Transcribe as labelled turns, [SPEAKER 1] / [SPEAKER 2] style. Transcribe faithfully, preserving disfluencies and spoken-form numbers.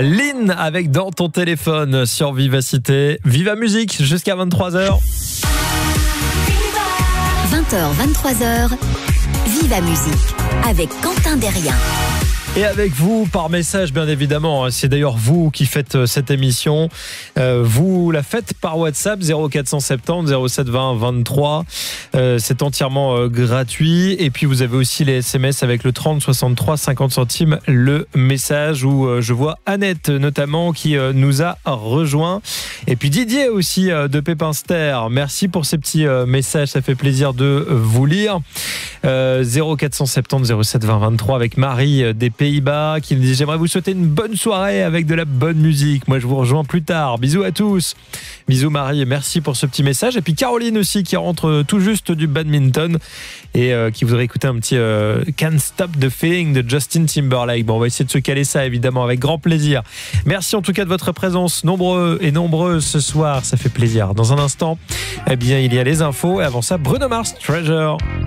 [SPEAKER 1] Lynn avec Dans ton téléphone sur Vivacité. Viva Musique jusqu'à vingt-trois heures.
[SPEAKER 2] vingt heures, vingt-trois heures, Viva Musique avec Quentin Derrien.
[SPEAKER 1] Et avec vous par message bien évidemment, c'est d'ailleurs vous qui faites cette émission, euh, vous la faites par WhatsApp zéro quatre cent soixante-dix zéro sept vingt vingt-trois, euh, c'est entièrement euh, gratuit et puis vous avez aussi les S M S avec le trente soixante-trois cinquante centimes le message où euh, je vois Annette notamment qui euh, nous a rejoint et puis Didier aussi euh, de Pépinster, merci pour ces petits euh, messages, ça fait plaisir de vous lire. euh, zéro quatre cent soixante-dix zéro sept vingt vingt-trois avec Marie euh, des Pays-Bas qui me dit j'aimerais vous souhaiter une bonne soirée avec de la bonne musique. Moi je vous rejoins plus tard. Bisous à tous. Bisous Marie et merci pour ce petit message. Et puis Caroline aussi qui rentre tout juste du badminton et euh, qui voudrait écouter un petit euh, Can't Stop the Feeling de Justin Timberlake. Bon, on va essayer de se caler ça évidemment avec grand plaisir. Merci en tout cas de votre présence nombreux et nombreuses ce soir. Ça fait plaisir. Dans un instant, eh bien il y a les infos et avant ça Bruno Mars, Treasure.